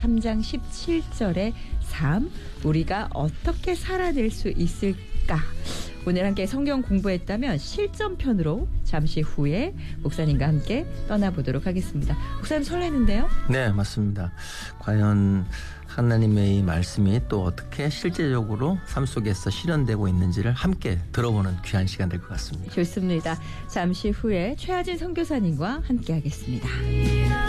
3장 17절의 삶, 우리가 어떻게 살아낼 수 있을까? 오늘 함께 성경 공부했다면 실전편으로 잠시 후에 목사님과 함께 떠나보도록 하겠습니다. 목사님 설레는데요? 네, 맞습니다. 과연 하나님의 이 말씀이 또 어떻게 실제적으로 삶 속에서 실현되고 있는지를 함께 들어보는 귀한 시간 될 것 같습니다. 좋습니다. 잠시 후에 최하진 선교사님과 함께 하겠습니다.